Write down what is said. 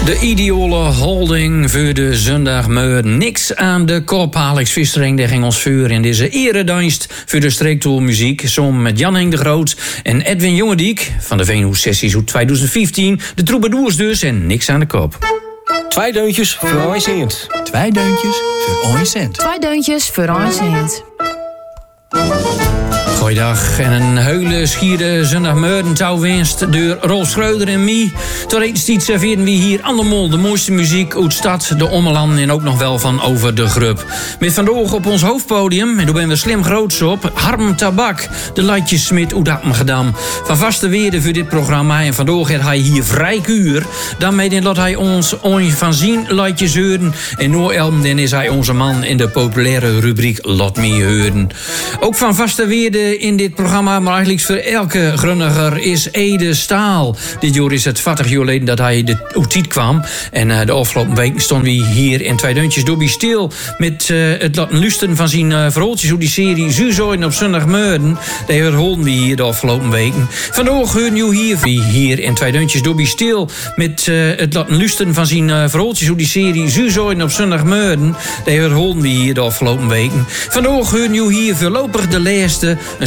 De ideale holding voor de zondagmorgen. Niks aan de kop. Alex Vistering die ging ons vuur in deze eredienst voor de streektoolmuziek. Samen met Jan-Henk de Groot en Edwin Jongediek van de Veenhoes-sessies uit 2015. De Troubadours dus en niks aan de kop. 2 deuntjes voor 1 cent. 2 deuntjes voor 1 cent. 2 deuntjes voor 1 cent. Goeiedag en een hele schiere zondagmorgen touwwinst door Rolf Schreuder en mij. Tot etenstijd serveren we hier andermaal de mooiste muziek uit stad, de ommeland en ook nog wel van over de grup. Met vandaag op ons hoofdpodium, en daar ben we slim groots op, Harm Tabak, de Leitjesmid uit Appengedam. Van vaste weerde voor dit programma en vandaag heeft hij hier vrij kuur. Daarmee laat hij ons ooit van zien Leitjes horen. En nu dan is hij onze man in de populaire rubriek Laat Me Horen. Ook van vaste weerde in dit programma, maar eigenlijk voor elke grunniger, is Ede Staal. Dit jaar is het 40 jaar geleden dat hij de Oetiet kwam. En de afgelopen week stonden we hier in 2 deuntjes Dobby stil met het laten luisteren van zijn verhaaltjes hoe die serie Zuzoin op zondagmorgen. Die herholden we hier de afgelopen weken. Vandaag horen jullie hier in 2 deuntjes Dobby stil met het laten luisteren van zijn verhaaltjes hoe die serie Zuzoin op zondagmorgen. Die herholden we hier de afgelopen weken. Vandaag horen jullie hier voorlopig de laatste